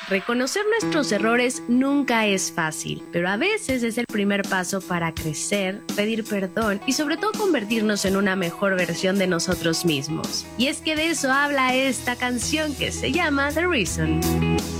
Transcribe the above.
Reconocer nuestros errores nunca es fácil, pero a veces es el primer paso para crecer, pedir perdón y sobre todo convertirnos en una mejor versión de nosotros mismos. Y es que de eso habla esta canción que se llama The Reason.